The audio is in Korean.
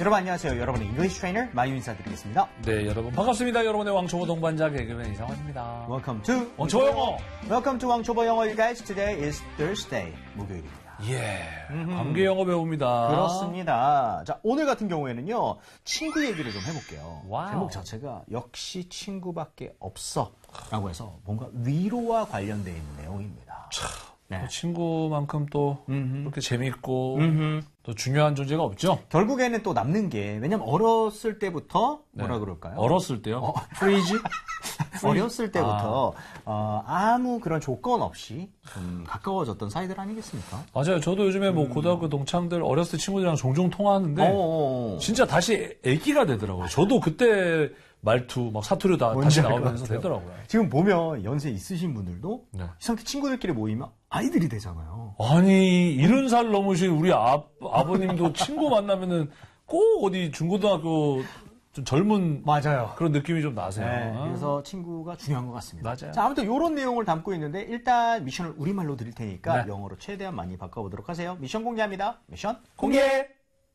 여러분 안녕하세요. 여러분의 잉글리시 트레이너 마유 인사드리겠습니다. 네, 여러분 반갑습니다. 여러분의 왕초보 동반자 개그맨 이상원입니다. Welcome to 왕초보 영어. Welcome to 왕초보 영어. You guys, today is Thursday. 목요일입니다. 예, 관계 영어 배웁니다. 그렇습니다. 자, 오늘 같은 경우에는요, 친구 얘기를 좀 해볼게요. 와우. 제목 자체가 역시 친구밖에 없어 라고 해서 뭔가 위로와 관련되어 있는 내용입니다. 네. 친구만큼 또 그렇게 재미있고 또 중요한 존재가 없죠. 결국에는 또 남는 게, 왜냐면 어렸을 때부터 뭐라 그럴까요? 어렸을 때요? 프리지? 어렸을 때부터 아무 그런 조건 없이 좀 가까워졌던 사이들 아니겠습니까? 맞아요. 저도 요즘에 뭐 고등학교 동창들 어렸을 때 친구들이랑 종종 통화하는데 진짜 다시 애기가 되더라고요. 저도 그때 말투, 막 사투리 다시 나오면서 되더라고요. 지금 보면 연세 있으신 분들도 네. 이상하게 친구들끼리 모이면 아이들이 되잖아요. 아니, 70살 넘으신 우리 아버님도 친구 만나면은 꼭 어디 중고등학교 좀 젊은 맞아요. 그런 느낌이 좀 나세요. 네, 그래서 친구가 중요한 것 같습니다. 맞아요. 자, 아무튼 이런 내용을 담고 있는데 일단 미션을 우리말로 드릴 테니까 네. 영어로 최대한 많이 바꿔보도록 하세요. 미션 공개합니다. 미션 공개!